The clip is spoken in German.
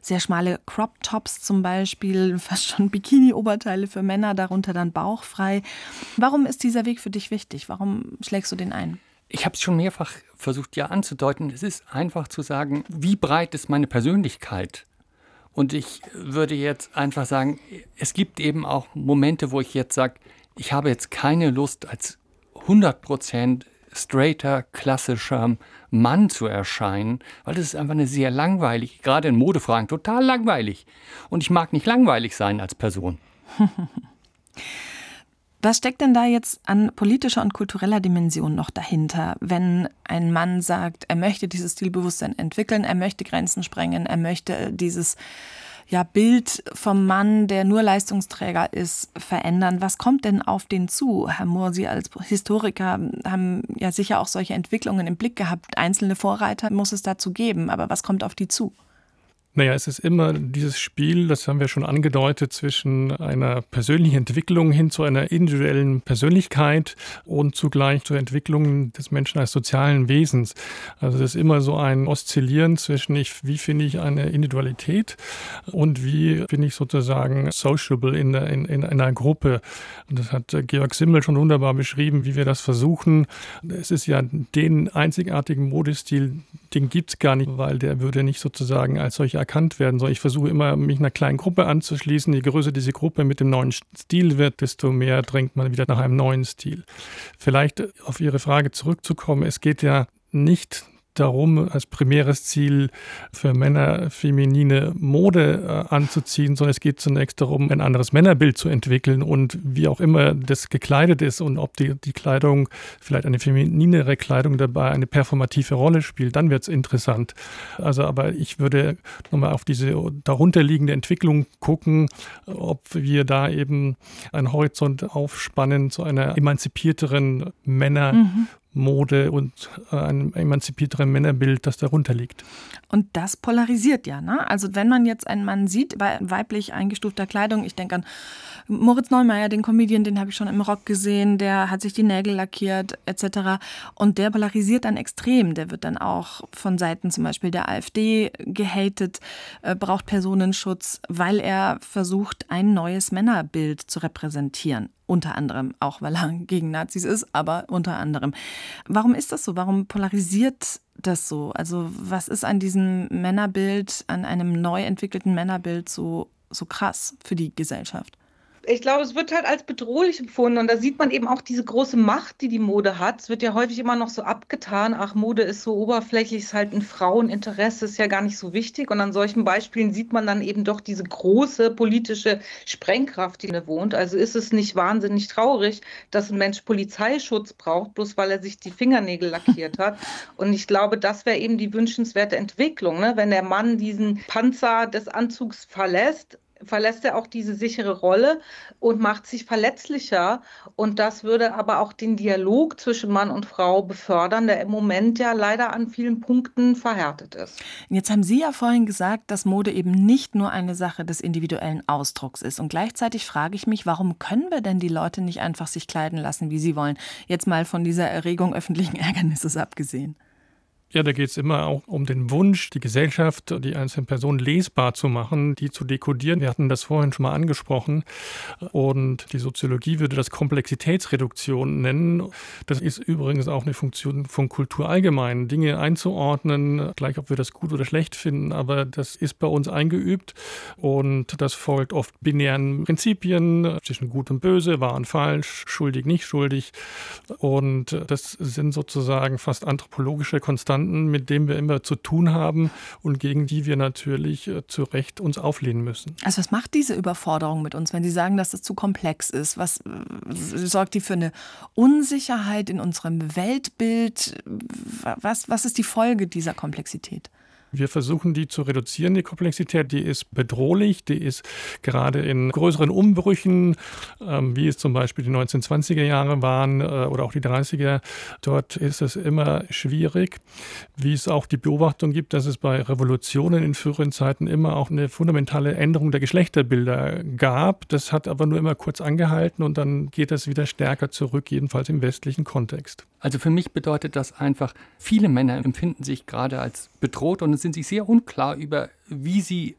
sehr schmale Crop-Tops zum Beispiel, fast schon Bikini-Oberteile für Männer, darunter dann bauchfrei. Warum ist dieser Weg für dich wichtig? Warum schlägst du den ein? Ich habe es schon mehrfach versucht, ja anzudeuten. Es ist einfach zu sagen, wie breit ist meine Persönlichkeit? Und ich würde jetzt einfach sagen, es gibt eben auch Momente, wo ich jetzt sage, ich habe jetzt keine Lust, als 100% straighter, klassischer Mann zu erscheinen, weil das ist einfach eine sehr langweilig, gerade in Modefragen, total langweilig. Und ich mag nicht langweilig sein als Person. Was steckt denn da jetzt an politischer und kultureller Dimension noch dahinter, wenn ein Mann sagt, er möchte dieses Stilbewusstsein entwickeln, er möchte Grenzen sprengen, er möchte dieses Bild vom Mann, der nur Leistungsträger ist, verändern? Was kommt denn auf den zu? Herr Mohr, Sie als Historiker haben ja sicher auch solche Entwicklungen im Blick gehabt. Einzelne Vorreiter muss es dazu geben, aber was kommt auf die zu? Naja, es ist immer dieses Spiel, das haben wir schon angedeutet, zwischen einer persönlichen Entwicklung hin zu einer individuellen Persönlichkeit und zugleich zur Entwicklung des Menschen als sozialen Wesens. Also das ist immer so ein Oszillieren zwischen, wie finde ich eine Individualität und wie bin ich sozusagen sociable in einer Gruppe. Und das hat Georg Simmel schon wunderbar beschrieben, wie wir das versuchen. Es ist ja den einzigartigen Modestil, den gibt es gar nicht, weil der würde nicht sozusagen als solcher erkannt werden soll. Ich versuche immer, mich einer kleinen Gruppe anzuschließen. Je größer diese Gruppe mit dem neuen Stil wird, desto mehr drängt man wieder nach einem neuen Stil. Vielleicht auf Ihre Frage zurückzukommen, es geht ja nicht darum, als primäres Ziel für Männer feminine Mode anzuziehen, sondern es geht zunächst darum, ein anderes Männerbild zu entwickeln und wie auch immer das gekleidet ist und ob die Kleidung, vielleicht eine femininere Kleidung dabei eine performative Rolle spielt, dann wird es interessant. Also, aber ich würde nochmal auf diese darunterliegende Entwicklung gucken, ob wir da eben einen Horizont aufspannen zu einer emanzipierteren Mode und einem emanzipierteren Männerbild, das darunter liegt. Und das polarisiert ja, ne? Also wenn man jetzt einen Mann sieht bei weiblich eingestufter Kleidung, ich denke an Moritz Neumeier, den Comedian, den habe ich schon im Rock gesehen, der hat sich die Nägel lackiert etc. Und der polarisiert dann extrem. Der wird dann auch von Seiten zum Beispiel der AfD gehatet, braucht Personenschutz, weil er versucht, ein neues Männerbild zu repräsentieren. Unter anderem, auch weil er gegen Nazis ist, aber unter anderem. Warum ist das so? Warum polarisiert das so? Also was ist an diesem Männerbild, an einem neu entwickelten Männerbild so krass für die Gesellschaft? Ich glaube, es wird halt als bedrohlich empfunden und da sieht man eben auch diese große Macht, die die Mode hat. Es wird ja häufig immer noch so abgetan, ach, Mode ist so oberflächlich, ist halt ein Fraueninteresse, ist ja gar nicht so wichtig. Und an solchen Beispielen sieht man dann eben doch diese große politische Sprengkraft, die inne wohnt. Also ist es nicht wahnsinnig traurig, dass ein Mensch Polizeischutz braucht, bloß weil er sich die Fingernägel lackiert hat. Und ich glaube, das wäre eben die wünschenswerte Entwicklung, ne? Wenn der Mann diesen Panzer des Anzugs verlässt er auch diese sichere Rolle und macht sich verletzlicher. Und das würde aber auch den Dialog zwischen Mann und Frau befördern, der im Moment ja leider an vielen Punkten verhärtet ist. Jetzt haben Sie ja vorhin gesagt, dass Mode eben nicht nur eine Sache des individuellen Ausdrucks ist. Und gleichzeitig frage ich mich, warum können wir denn die Leute nicht einfach sich kleiden lassen, wie sie wollen? Jetzt mal von dieser Erregung öffentlichen Ärgernisses abgesehen. Ja, da geht es immer auch um den Wunsch, die Gesellschaft, die einzelnen Personen lesbar zu machen, die zu dekodieren. Wir hatten das vorhin schon mal angesprochen. Und die Soziologie würde das Komplexitätsreduktion nennen. Das ist übrigens auch eine Funktion von Kultur allgemein, Dinge einzuordnen, gleich ob wir das gut oder schlecht finden. Aber das ist bei uns eingeübt und das folgt oft binären Prinzipien zwischen Gut und Böse, wahr und falsch, schuldig, nicht schuldig. Und das sind sozusagen fast anthropologische Konstanten, mit denen wir immer zu tun haben und gegen die wir natürlich zu Recht uns auflehnen müssen. Also was macht diese Überforderung mit uns, wenn Sie sagen, dass das zu komplex ist? Was sorgt die für eine Unsicherheit in unserem Weltbild? Was ist die Folge dieser Komplexität? Wir versuchen, die zu reduzieren, die Komplexität. Die ist bedrohlich, die ist gerade in größeren Umbrüchen, wie es zum Beispiel die 1920er Jahre waren oder auch die 30er. Dort ist es immer schwierig, wie es auch die Beobachtung gibt, dass es bei Revolutionen in früheren Zeiten immer auch eine fundamentale Änderung der Geschlechterbilder gab. Das hat aber nur immer kurz angehalten und dann geht das wieder stärker zurück, jedenfalls im westlichen Kontext. Also für mich bedeutet das einfach, viele Männer empfinden sich gerade als bedroht und sind sich sehr unklar über, wie sie